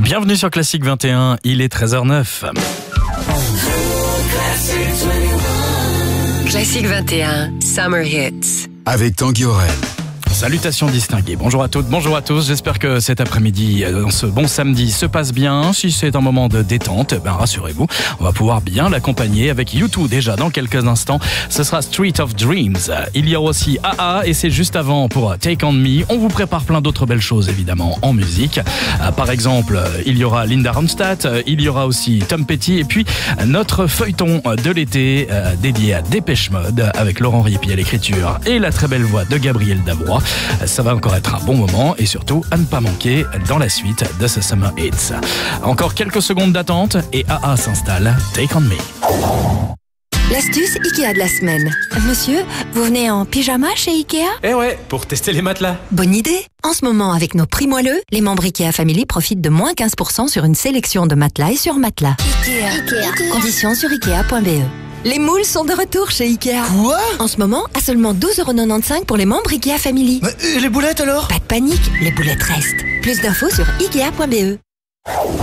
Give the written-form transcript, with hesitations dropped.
Bienvenue sur Classique 21, il est 13h09. Classique 21, Summer Hits. Avec Tanguy Aurel. Salutations distinguées, bonjour à toutes, bonjour à tous, j'espère que cet après-midi, dans ce bon samedi, se passe bien. Si c'est un moment de détente, rassurez-vous, on va pouvoir bien l'accompagner avec U2 déjà dans quelques instants. Ce sera Street of Dreams, il y aura aussi AA et c'est juste avant pour Take On Me. On vous prépare plein d'autres belles choses évidemment en musique. Par exemple, il y aura Linda Ronstadt, il y aura aussi Tom Petty et puis notre feuilleton de l'été dédié à Dépêche Mode avec Laurent Ripi à l'écriture et la très belle voix de Gabriel Davoie. Ça va encore être un bon moment et surtout à ne pas manquer dans la suite de ce Summer Hits. Encore quelques secondes d'attente et AA s'installe. Take On Me. L'astuce Ikea de la semaine. Monsieur, vous venez en pyjama chez Ikea ? Eh ouais, pour tester les matelas. Bonne idée. En ce moment, avec nos prix moelleux, les membres Ikea Family profitent de moins 15% sur une sélection de matelas et sur matelas. Ikea. Conditions sur Ikea.be. Les moules sont de retour chez Ikea. Quoi ? En ce moment, à seulement 12,95€ pour les membres Ikea Family. Et les boulettes alors ? Pas de panique, les boulettes restent. Plus d'infos sur Ikea.be.